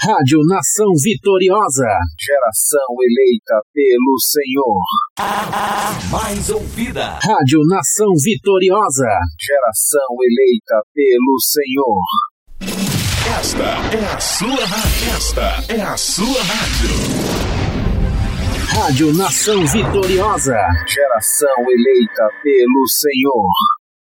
Rádio Nação Vitoriosa. Geração eleita pelo Senhor. A mais ouvida. Rádio Nação Vitoriosa. Geração eleita pelo Senhor. Esta é a sua rádio. Esta é a sua rádio. Rádio Nação Vitoriosa. Geração eleita pelo Senhor.